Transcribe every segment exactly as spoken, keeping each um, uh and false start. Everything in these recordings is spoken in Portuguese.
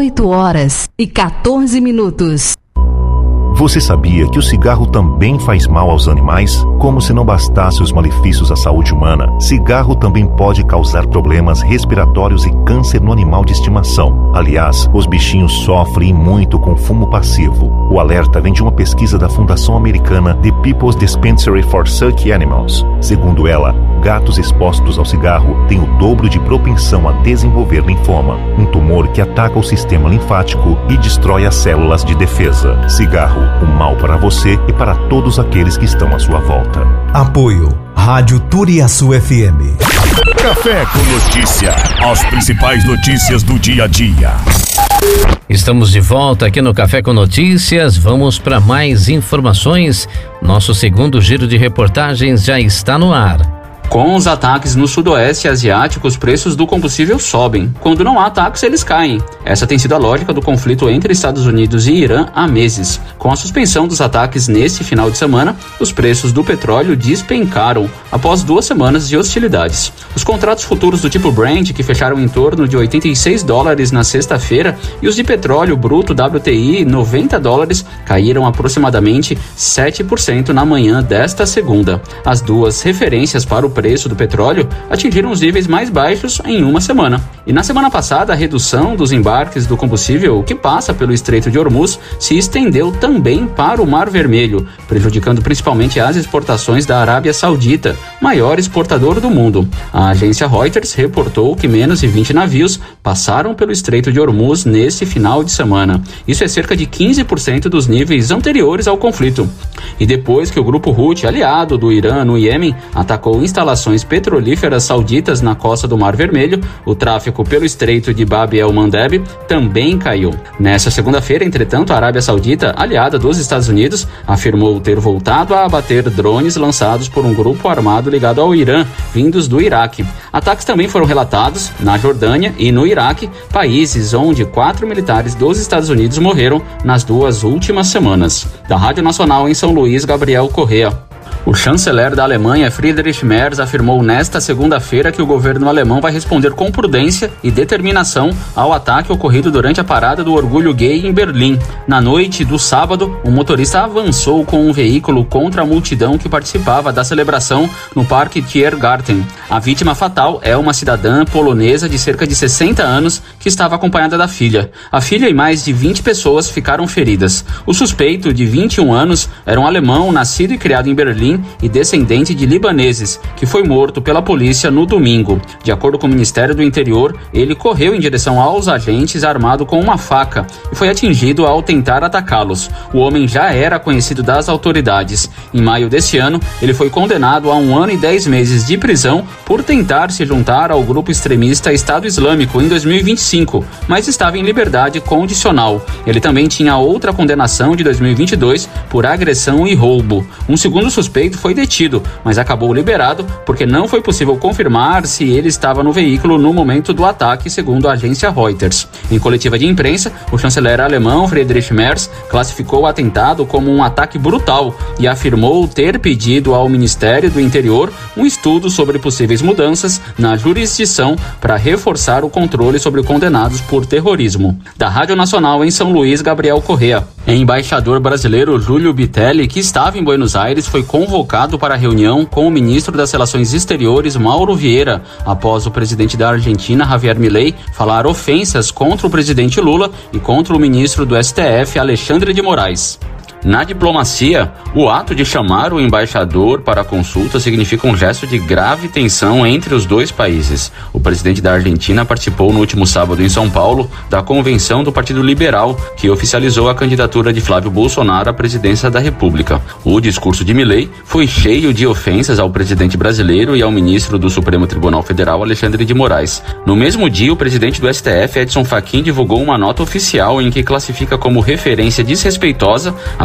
oito horas e quatorze minutos. Você sabia que o cigarro também faz mal aos animais? Como se não bastasse os malefícios à saúde humana, cigarro também pode causar problemas respiratórios e câncer no animal de estimação. Aliás, os bichinhos sofrem muito com fumo passivo. O alerta vem de uma pesquisa da Fundação Americana The People's Dispensary for Sick Animals. Segundo ela, gatos expostos ao cigarro têm o dobro de propensão a desenvolver linfoma, um tumor que ataca o sistema linfático e destrói as células de defesa. Cigarro, o mal para você e para todos aqueles que estão à sua volta. Apoio Rádio Turiaçu F M. Café com notícia. As principais notícias do dia a dia. Estamos de volta aqui no Café com Notícias. Vamos para mais informações. Nosso segundo giro de reportagens já está no ar. Com os ataques no sudoeste asiático, os preços do combustível sobem. Quando não há ataques, eles caem. Essa tem sido a lógica do conflito entre Estados Unidos e Irã há meses. Com a suspensão dos ataques neste final de semana, os preços do petróleo despencaram após duas semanas de hostilidades. Os contratos futuros do tipo Brent, que fecharam em torno de oitenta e seis dólares na sexta-feira, e os de petróleo bruto W T I, noventa dólares, caíram aproximadamente sete por cento na manhã desta segunda. As duas referências para o preço do petróleo atingiram os níveis mais baixos em uma semana. E na semana passada, a redução dos embarques do combustível que passa pelo Estreito de Hormuz se estendeu também para o Mar Vermelho, prejudicando principalmente as exportações da Arábia Saudita, maior exportador do mundo. A agência Reuters reportou que menos de vinte navios passaram pelo Estreito de Hormuz neste final de semana. Isso é cerca de quinze por cento dos níveis anteriores ao conflito. E depois que o grupo Houthi, aliado do Irã no Iêmen, atacou instalações petrolíferas sauditas na costa do Mar Vermelho, o tráfego pelo Estreito de Bab el-Mandeb também caiu. Nessa segunda-feira, entretanto, a Arábia Saudita, aliada dos Estados Unidos, afirmou ter voltado a abater drones lançados por um grupo armado ligado ao Irã, vindos do Iraque. Ataques também foram relatados na Jordânia e no Iraque, países onde quatro militares dos Estados Unidos morreram nas duas últimas semanas. Da Rádio Nacional em São Luís, Gabriel Correa. O chanceler da Alemanha, Friedrich Merz, afirmou nesta segunda-feira que o governo alemão vai responder com prudência e determinação ao ataque ocorrido durante a parada do orgulho gay em Berlim. Na noite do sábado, um motorista avançou com um veículo contra a multidão que participava da celebração no Parque Tiergarten. A vítima fatal é uma cidadã polonesa de cerca de sessenta anos que estava acompanhada da filha. A filha e mais de vinte pessoas ficaram feridas. O suspeito, de vinte e um anos, era um alemão nascido e criado em Berlim e descendente de libaneses, que foi morto pela polícia no domingo. De acordo com o Ministério do Interior, ele correu em direção aos agentes armado com uma faca e foi atingido ao tentar atacá-los. O homem já era conhecido das autoridades. Em maio desse ano, ele foi condenado a um ano e dez meses de prisão por tentar se juntar ao grupo extremista Estado Islâmico em dois mil e vinte e cinco, mas estava em liberdade condicional. Ele também tinha outra condenação de dois mil e vinte e dois por agressão e roubo. Um segundo suspeito foi detido, mas acabou liberado porque não foi possível confirmar se ele estava no veículo no momento do ataque, segundo a agência Reuters. Em coletiva de imprensa, o chanceler alemão Friedrich Merz classificou o atentado como um ataque brutal e afirmou ter pedido ao Ministério do Interior um estudo sobre possíveis mudanças na jurisdição para reforçar o controle sobre condenados por terrorismo. Da Rádio Nacional em São Luís, Gabriel Correa. O embaixador brasileiro Júlio Bitelli, que estava em Buenos Aires, foi convocado para a reunião com o ministro das Relações Exteriores, Mauro Vieira, após o presidente da Argentina, Javier Milei, falar ofensas contra o presidente Lula e contra o ministro do S T F, Alexandre de Moraes. Na diplomacia, o ato de chamar o embaixador para a consulta significa um gesto de grave tensão entre os dois países. O presidente da Argentina participou no último sábado em São Paulo da convenção do Partido Liberal, que oficializou a candidatura de Flávio Bolsonaro à presidência da República. O discurso de Milei foi cheio de ofensas ao presidente brasileiro e ao ministro do Supremo Tribunal Federal, Alexandre de Moraes. No mesmo dia, o presidente do S T F, Edson Fachin, divulgou uma nota oficial em que classifica como referência desrespeitosa a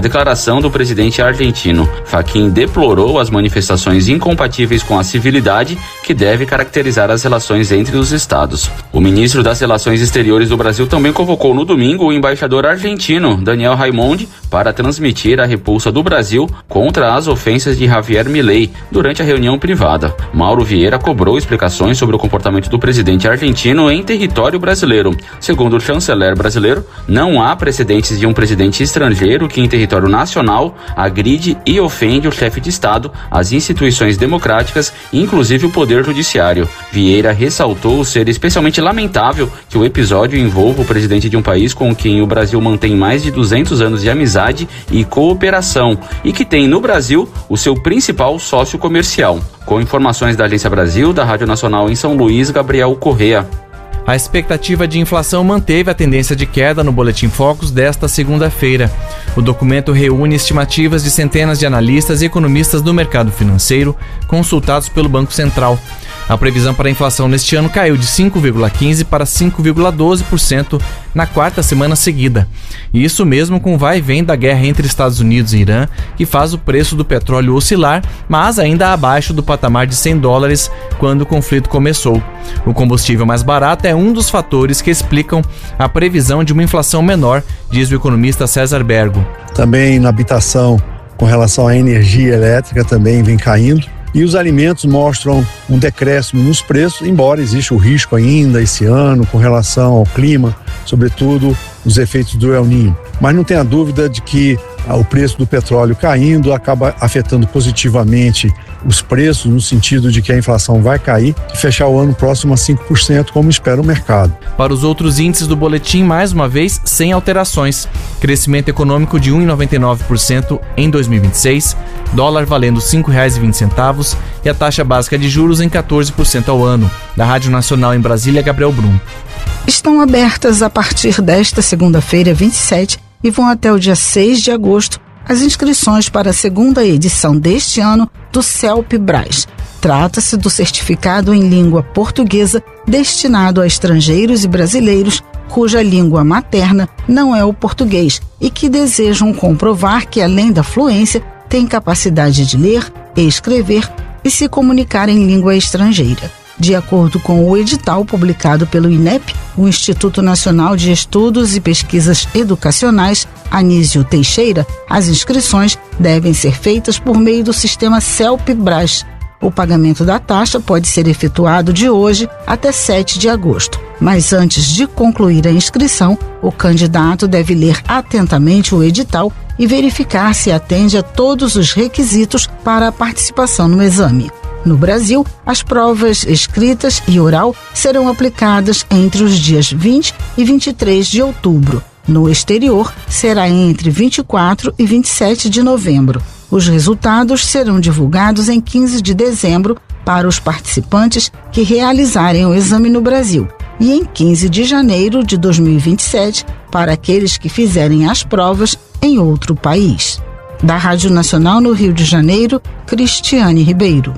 declaração do presidente argentino. Fachin deplorou as manifestações incompatíveis com a civilidade que deve caracterizar as relações entre os estados. O ministro das Relações Exteriores do Brasil também convocou no domingo o embaixador argentino, Daniel Raimondi, para transmitir a repulsa do Brasil contra as ofensas de Javier Milei durante a reunião privada. Mauro Vieira cobrou explicações sobre o comportamento do presidente argentino em território brasileiro. Segundo o chanceler brasileiro, não há precedentes de um presidente estrangeiro que em território nacional agride e ofende o chefe de Estado, as instituições democráticas, inclusive o poder judiciário. Vieira ressaltou ser especialmente lamentável que o episódio envolva o presidente de um país com quem o Brasil mantém mais de duzentos anos de amizade e cooperação e que tem no Brasil o seu principal sócio comercial. Com informações da Agência Brasil, da Rádio Nacional em São Luís, Gabriel Correa. A expectativa de inflação manteve a tendência de queda no Boletim Focus desta segunda-feira. O documento reúne estimativas de centenas de analistas e economistas do mercado financeiro consultados pelo Banco Central. A previsão para a inflação neste ano caiu de cinco vírgula quinze por cento para cinco vírgula doze por cento na quarta semana seguida. E isso mesmo com o vai e vem da guerra entre Estados Unidos e Irã, que faz o preço do petróleo oscilar, mas ainda abaixo do patamar de cem dólares quando o conflito começou. O combustível mais barato é um dos fatores que explicam a previsão de uma inflação menor, diz o economista César Bergo. Também na habitação, com relação à energia elétrica, também vem caindo. E os alimentos mostram um decréscimo nos preços, embora exista o risco ainda esse ano com relação ao clima, sobretudo os efeitos do El Niño. Mas não tenha dúvida de que o preço do petróleo caindo acaba afetando positivamente os preços, no sentido de que a inflação vai cair e fechar o ano próximo a cinco por cento, como espera o mercado. Para os outros índices do boletim, mais uma vez, sem alterações. Crescimento econômico de um vírgula noventa e nove por cento em dois mil e vinte e seis, dólar valendo cinco reais e vinte centavos e a taxa básica de juros em quatorze por cento ao ano. Da Rádio Nacional em Brasília, Gabriel Brum. Estão abertas a partir desta segunda-feira, vinte e sete, e vão até o dia seis de agosto, as inscrições para a segunda edição deste ano do CELP-Bras. Trata-se do certificado em língua portuguesa destinado a estrangeiros e brasileiros cuja língua materna não é o português e que desejam comprovar que, além da fluência, têm capacidade de ler, escrever e se comunicar em língua estrangeira. De acordo com o edital publicado pelo INEP, o Instituto Nacional de Estudos e Pesquisas Educacionais, Anísio Teixeira, as inscrições devem ser feitas por meio do sistema CELP-Bras. O pagamento da taxa pode ser efetuado de hoje até sete de agosto. Mas antes de concluir a inscrição, o candidato deve ler atentamente o edital e verificar se atende a todos os requisitos para a participação no exame. No Brasil, as provas escritas e oral serão aplicadas entre os dias vinte e vinte e três de outubro. No exterior, será entre vinte e quatro e vinte e sete de novembro. Os resultados serão divulgados em quinze de dezembro para os participantes que realizarem o exame no Brasil e em quinze de janeiro de dois mil e vinte e sete para aqueles que fizerem as provas em outro país. Da Rádio Nacional no Rio de Janeiro, Cristiane Ribeiro.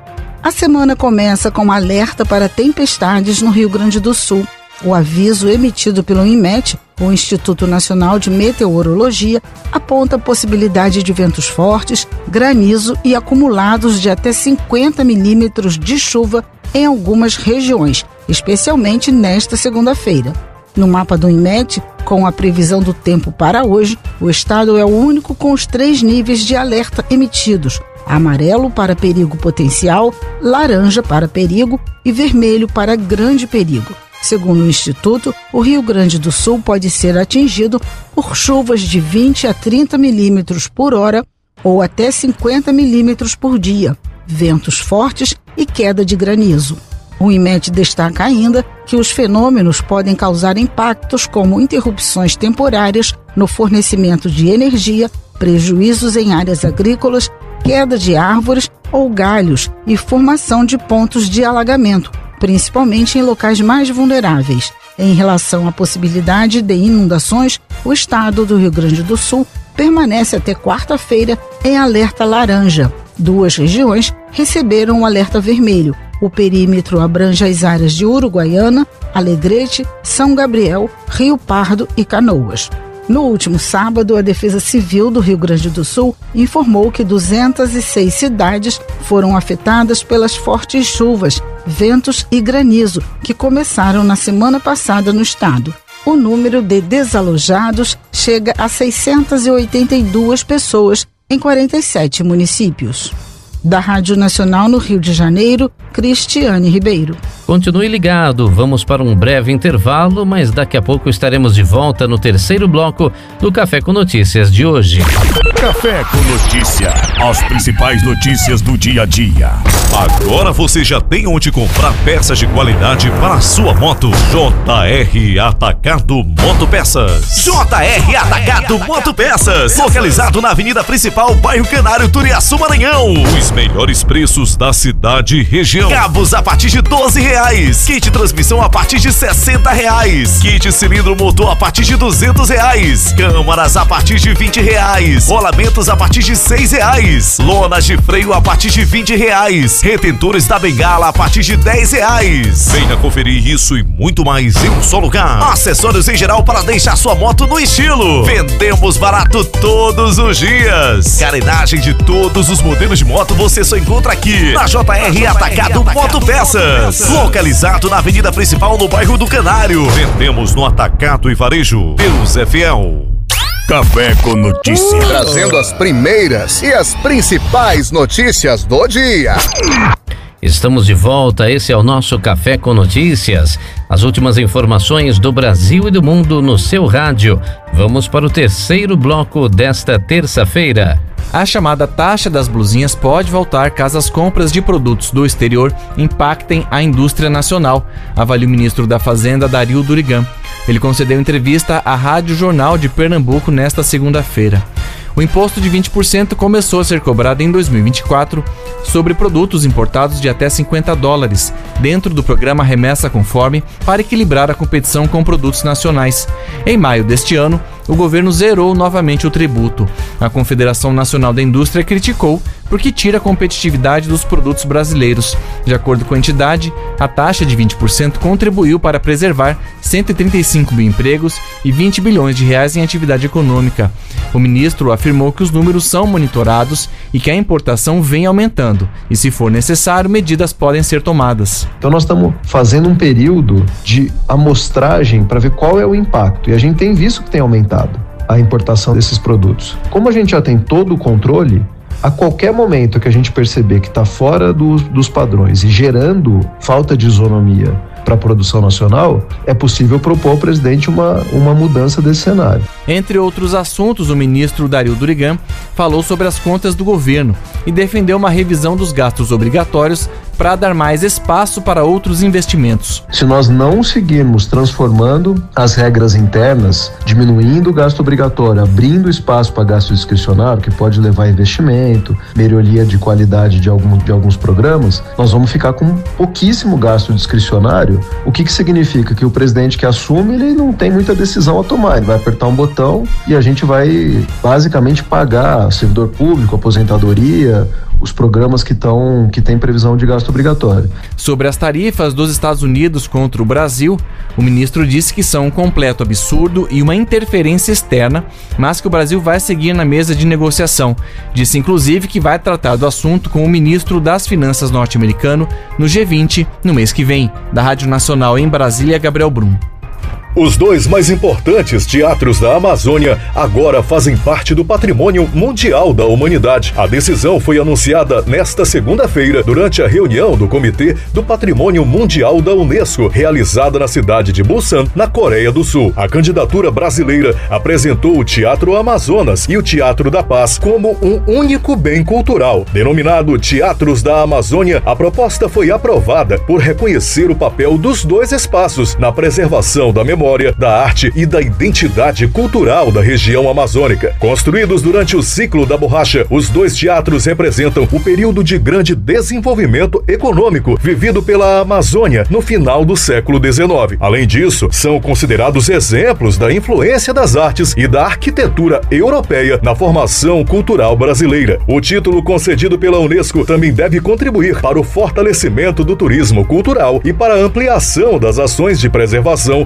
A semana começa com alerta para tempestades no Rio Grande do Sul. O aviso emitido pelo INMET, o Instituto Nacional de Meteorologia, aponta a possibilidade de ventos fortes, granizo e acumulados de até cinquenta milímetros de chuva em algumas regiões, especialmente nesta segunda-feira. No mapa do INMET, com a previsão do tempo para hoje, o estado é o único com os três níveis de alerta emitidos: amarelo para perigo potencial, laranja para perigo e vermelho para grande perigo. Segundo o Instituto, o Rio Grande do Sul pode ser atingido por chuvas de vinte a trinta milímetros por hora ou até cinquenta milímetros por dia, ventos fortes e queda de granizo. O INMET destaca ainda que os fenômenos podem causar impactos como interrupções temporárias no fornecimento de energia, prejuízos em áreas agrícolas, queda de árvores ou galhos e formação de pontos de alagamento, principalmente em locais mais vulneráveis. Em relação à possibilidade de inundações, o estado do Rio Grande do Sul permanece até quarta-feira em alerta laranja. Duas regiões receberam o alerta vermelho. O perímetro abrange as áreas de Uruguaiana, Alegrete, São Gabriel, Rio Pardo e Canoas. No último sábado, a Defesa Civil do Rio Grande do Sul informou que duzentas e seis cidades foram afetadas pelas fortes chuvas, ventos e granizo que começaram na semana passada no estado. O número de desalojados chega a seiscentas e oitenta e duas pessoas em quarenta e sete municípios. Da Rádio Nacional no Rio de Janeiro, Cristiane Ribeiro. Continue ligado, vamos para um breve intervalo, mas daqui a pouco estaremos de volta no terceiro bloco do Café com Notícias de hoje. Café com Notícia, as principais notícias do dia a dia. Agora você já tem onde comprar peças de qualidade para a sua moto. J R Atacado Motopeças. J R Atacado Motopeças. Localizado na Avenida Principal, bairro Canário, Turiaçu, Maranhão. Os melhores preços da cidade e região. Cabos a partir de doze reais. Kit transmissão a partir de sessenta reais. Kit cilindro motor a partir de duzentos reais. Câmaras a partir de vinte reais. Rolamentos a partir de seis reais. Lonas de freio a partir de vinte reais. Retentores da bengala a partir de dez reais. Venha conferir isso e muito mais em um só lugar. Acessórios em geral para deixar sua moto no estilo. Vendemos barato todos os dias. Carenagem de todos os modelos de moto você só encontra aqui na J R Atacado Motopeças. Localizado na Avenida Principal no bairro do Canário. Vendemos no Atacado e Varejo. Deus é fiel. Café com Notícia. Trazendo as primeiras e as principais notícias do dia. Estamos de volta, esse é o nosso Café com Notícias. As últimas informações do Brasil e do mundo no seu rádio. Vamos para o terceiro bloco desta terça-feira. A chamada taxa das blusinhas pode voltar caso as compras de produtos do exterior impactem a indústria nacional, avalia o ministro da Fazenda, Dario Durigan. Ele concedeu entrevista à Rádio Jornal de Pernambuco nesta segunda-feira. O imposto de vinte por cento começou a ser cobrado em dois mil e vinte e quatro sobre produtos importados de até cinquenta dólares, dentro do programa Remessa Conforme, para equilibrar a competição com produtos nacionais. Em maio deste ano, o governo zerou novamente o tributo. A Confederação Nacional da Indústria criticou porque tira a competitividade dos produtos brasileiros. De acordo com a entidade, a taxa de vinte por cento contribuiu para preservar cento e trinta e cinco mil empregos e vinte bilhões de reais em atividade econômica. O ministro afirmou que os números são monitorados e que a importação vem aumentando e, se for necessário, medidas podem ser tomadas. Então nós estamos fazendo um período de amostragem para ver qual é o impacto, e a gente tem visto que tem aumentado a importação desses produtos. Como a gente já tem todo o controle, a qualquer momento que a gente perceber que está fora do, dos padrões e gerando falta de isonomia para a produção nacional, é possível propor ao presidente uma, uma mudança desse cenário. Entre outros assuntos, o ministro Dario Durigan falou sobre as contas do governo e defendeu uma revisão dos gastos obrigatórios para dar mais espaço para outros investimentos. Se nós não seguirmos transformando as regras internas, diminuindo o gasto obrigatório, abrindo espaço para gasto discricionário, que pode levar a investimento, melhoria de qualidade de, algum, de alguns programas, nós vamos ficar com pouquíssimo gasto discricionário. O que que significa? Que o presidente que assume, ele não tem muita decisão a tomar, ele vai apertar um botão e a gente vai basicamente pagar servidor público, aposentadoria, os programas que estão que têm previsão de gasto obrigatório. Sobre as tarifas dos Estados Unidos contra o Brasil, o ministro disse que são um completo absurdo e uma interferência externa, mas que o Brasil vai seguir na mesa de negociação. Disse inclusive que vai tratar do assunto com o ministro das Finanças norte-americano no G vinte no mês que vem. Da Rádio Nacional em Brasília, Gabriel Brum. Os dois mais importantes teatros da Amazônia agora fazem parte do Patrimônio Mundial da Humanidade. A decisão foi anunciada nesta segunda-feira durante a reunião do Comitê do Patrimônio Mundial da Unesco, realizada na cidade de Busan, na Coreia do Sul. A candidatura brasileira apresentou o Teatro Amazonas e o Teatro da Paz como um único bem cultural. Denominado Teatros da Amazônia, a proposta foi aprovada por reconhecer o papel dos dois espaços na preservação da memória, da arte e da identidade cultural da região amazônica. Construídos durante o ciclo da borracha, os dois teatros representam o período de grande desenvolvimento econômico vivido pela Amazônia no final do século dezenove. Além disso, são considerados exemplos da influência das artes e da arquitetura europeia na formação cultural brasileira. O título concedido pela Unesco também deve contribuir para o fortalecimento do turismo cultural e para a ampliação das ações de preservação dos dois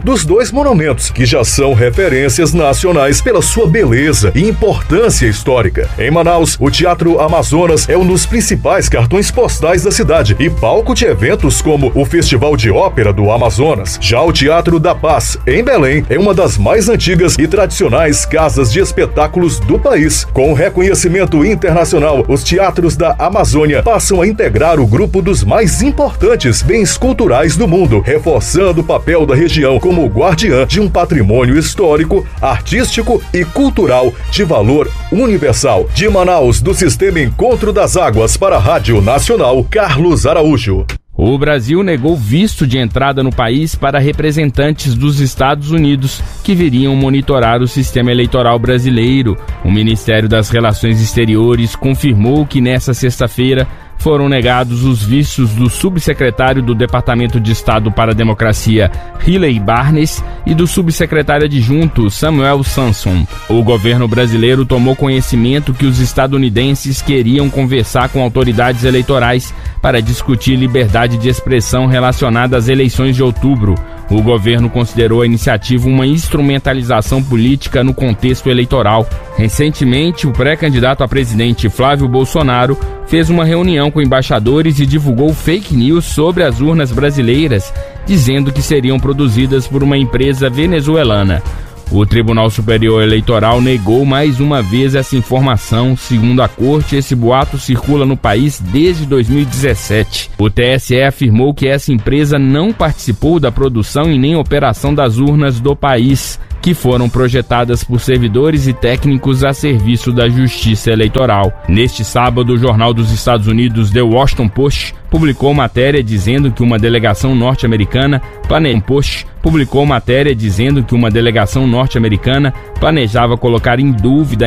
principais monumentos que já são referências nacionais pela sua beleza e importância histórica. Em Manaus, o Teatro Amazonas é um dos principais cartões postais da cidade e palco de eventos como o Festival de Ópera do Amazonas. Já o Teatro da Paz, em Belém, é uma das mais antigas e tradicionais casas de espetáculos do país. Com reconhecimento internacional, os teatros da Amazônia passam a integrar o grupo dos mais importantes bens culturais do mundo, reforçando o papel da região como guardiã de um patrimônio histórico, artístico e cultural de valor universal. De Manaus, do Sistema Encontro das Águas para a Rádio Nacional, Carlos Araújo. O Brasil negou visto de entrada no país para representantes dos Estados Unidos que viriam monitorar o sistema eleitoral brasileiro. O Ministério das Relações Exteriores confirmou que nesta sexta-feira foram negados os vistos do subsecretário do Departamento de Estado para a Democracia, Riley Barnes, e do subsecretário adjunto, Samuel Sanson. O governo brasileiro tomou conhecimento que os estadunidenses queriam conversar com autoridades eleitorais para discutir liberdade de expressão relacionada às eleições de outubro. O governo considerou a iniciativa uma instrumentalização política no contexto eleitoral. Recentemente, o pré-candidato a presidente Flávio Bolsonaro fez uma reunião com embaixadores e divulgou fake news sobre as urnas brasileiras, dizendo que seriam produzidas por uma empresa venezuelana. O Tribunal Superior Eleitoral negou mais uma vez essa informação. Segundo a corte, esse boato circula no país desde dois mil e dezessete. O T S E afirmou que essa empresa não participou da produção e nem operação das urnas do país, que foram projetadas por servidores e técnicos a serviço da Justiça Eleitoral. Neste sábado, o jornal dos Estados Unidos The Washington Post publicou matéria dizendo que uma delegação norte-americana plane... Post publicou matéria dizendo que uma delegação norte-americana planejava colocar em dúvida